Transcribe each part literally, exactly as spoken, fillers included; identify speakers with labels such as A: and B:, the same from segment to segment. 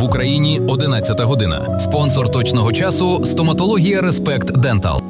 A: В Україні одинадцята година. Спонсор точного часу – стоматологія Респект Дентал.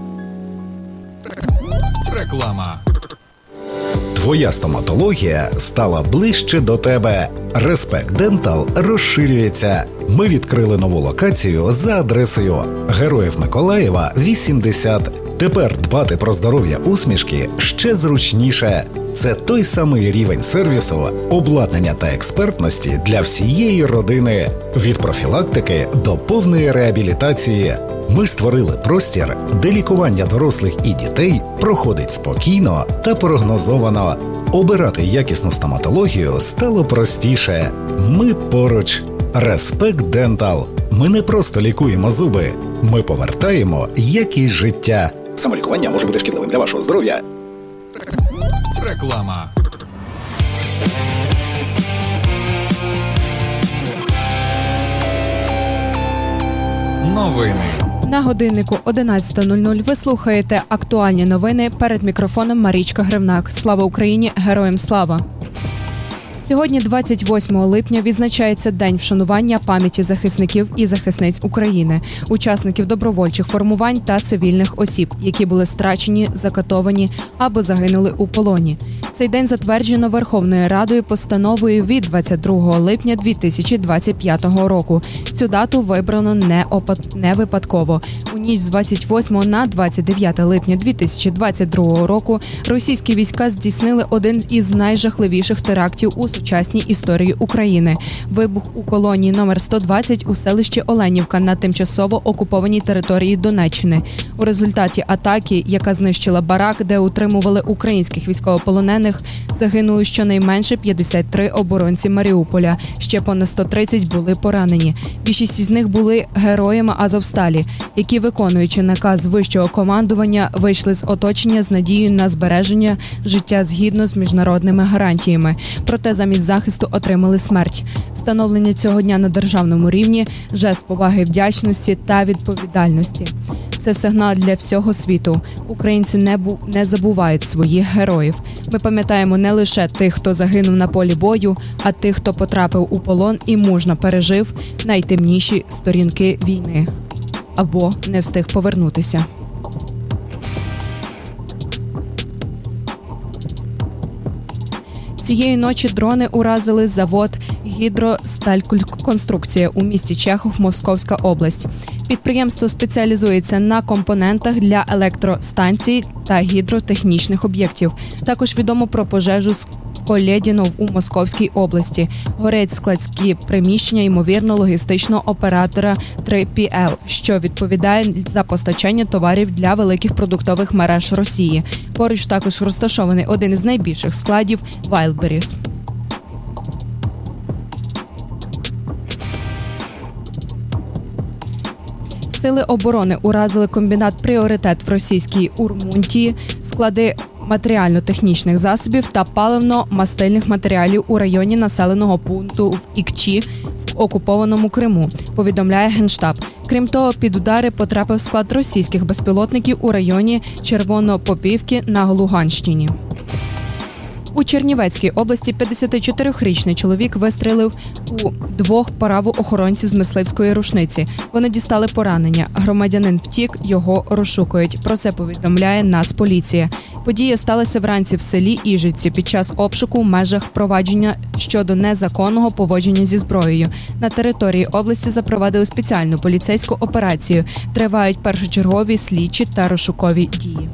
A: Реклама.
B: Твоя стоматологія стала ближче до тебе. Респект Дентал розширюється. Ми відкрили нову локацію за адресою Героїв Миколаєва, вісімдесят. Тепер дбати про здоров'я усмішки ще зручніше. Це той самий рівень сервісу, обладнання та експертності для всієї родини. Від профілактики до повної реабілітації. Ми створили простір, де лікування дорослих і дітей проходить спокійно та прогнозовано. Обирати якісну стоматологію стало простіше. Ми поруч. Респект Дентал. Ми не просто лікуємо зуби. Ми повертаємо якість життя. Самолікування може бути шкідливим для вашого здоров'я.
A: Реклама. Новини.
C: На годиннику одинадцята нуль нуль ви слухаєте актуальні новини. Перед мікрофоном Марічка Гривнак. Слава Україні! Героям слава! Сьогодні, двадцять восьмого липня, відзначається День вшанування пам'яті захисників і захисниць України, учасників добровольчих формувань та цивільних осіб, які були страчені, закатовані або загинули у полоні. Цей день затверджено Верховною Радою постановою від двадцять другого липня дві тисячі двадцять п'ятого року. Цю дату вибрано не, опад... не випадково. У ніч з двадцять восьмого на двадцять дев'яте липня дві тисячі двадцять другого року російські війська здійснили один із найжахливіших терактів у сучасній історії України. Вибух у колонії номер сто двадцять у селищі Оленівка на тимчасово окупованій території Донеччини. У результаті атаки, яка знищила барак, де утримували українських військовополонених, загинули щонайменше п'ятдесят три оборонці Маріуполя. Ще понад сто тридцять були поранені. Більшість із них були героями Азовсталі, які, виконуючи наказ вищого командування, вийшли з оточення з надією на збереження життя згідно з міжнародними гарантіями. Проте замість захисту отримали смерть. Встановлення цього дня на державному рівні – жест поваги, вдячності та відповідальності. Це сигнал для всього світу. Українці не, бу... не забувають своїх героїв. Ми пам'ятаємо не лише тих, хто загинув на полі бою, а тих, хто потрапив у полон і мужньо пережив найтемніші сторінки війни. Або не встиг повернутися. Цієї ночі дрони уразили завод «Гідростальконструкція» у місті Чехов, Московська область. Підприємство спеціалізується на компонентах для електростанцій та гідротехнічних об'єктів. Також відомо про пожежу з Колєдінов у Московській області. Горять складські приміщення, ймовірно, логістичного оператора три пі ел, що відповідає за постачання товарів для великих продуктових мереж Росії. Поруч також розташований один із найбільших складів – Wildberries. Сили оборони уразили комбінат «Пріоритет» в російській Урмунтії, склади матеріально-технічних засобів та паливно-мастильних матеріалів у районі населеного пункту в Ікчі в окупованому Криму, повідомляє Генштаб. Крім того, під удари потрапив склад російських безпілотників у районі Червонопопівки на Луганщині. У Чернівецькій області п'ятдесятичотирирічний чоловік вистрелив у двох правоохоронців з мисливської рушниці. Вони дістали поранення. Громадянин втік, його розшукують. Про це повідомляє Нацполіція. Подія сталася вранці в селі Іжівці під час обшуку в межах провадження щодо незаконного поводження зі зброєю. На території області запровадили спеціальну поліцейську операцію. Тривають першочергові слідчі та розшукові дії.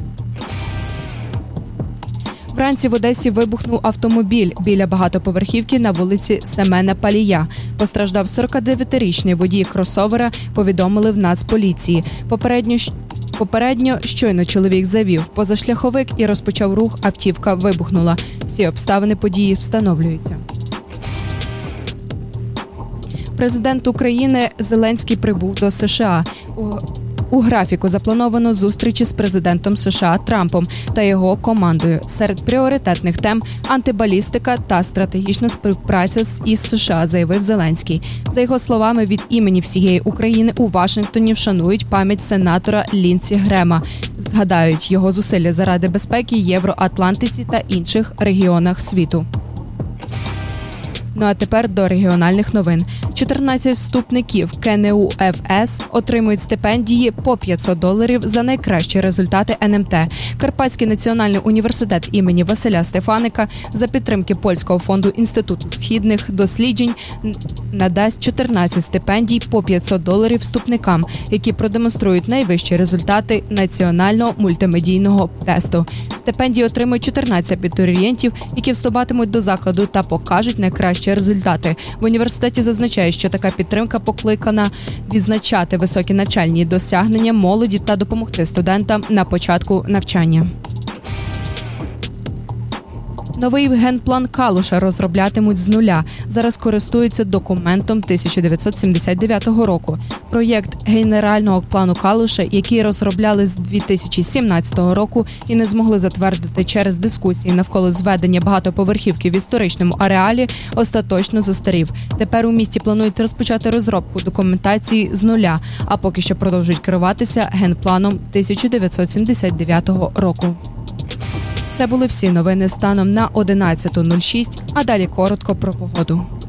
C: Вранці в Одесі вибухнув автомобіль біля багатоповерхівки на вулиці Семена Палія. Постраждав сорокадев'ятирічний водій кросовера, повідомили в Нацполіції. Попередньо, попередньо щойно чоловік завів позашляховик і розпочав рух, автівка вибухнула. Всі обставини події встановлюються. Президент України Зеленський прибув до США. У графіку заплановано зустрічі з президентом США Трампом та його командою. Серед пріоритетних тем – антибалістика та стратегічна співпраця із США, заявив Зеленський. За його словами, від імені всієї України у Вашингтоні вшанують пам'ять сенатора Лінсі Грема. Згадають його зусилля заради безпеки Євроатлантиці та інших регіонах світу. Ну а тепер до регіональних новин. чотирнадцять вступників КНУ ФС отримують стипендії по п'ятсот доларів за найкращі результати ен ем те. Карпатський національний університет імені Василя Стефаника за підтримки Польського фонду Інституту східних досліджень надасть чотирнадцять стипендій по п'ятсот доларів вступникам, які продемонструють найвищі результати національного мультимедійного тесту. Стипендії отримують чотирнадцять абітурієнтів, які вступатимуть до закладу та покажуть найкращі результати. В університеті зазначають, що така підтримка покликана відзначати високі навчальні досягнення молоді та допомогти студентам на початку навчання. Новий генплан Калуша розроблятимуть з нуля. Зараз користуються документом тисяча дев'ятсот сімдесят дев'ятого року. Проєкт генерального плану Калуша, який розробляли з дві тисячі сімнадцятого року і не змогли затвердити через дискусії навколо зведення багатоповерхівки в історичному ареалі, остаточно застарів. Тепер у місті планують розпочати розробку документації з нуля, а поки що продовжують керуватися генпланом тисяча дев'ятсот сімдесят дев'ятого року. Це були всі новини станом на одинадцята нуль шість, а далі коротко про погоду.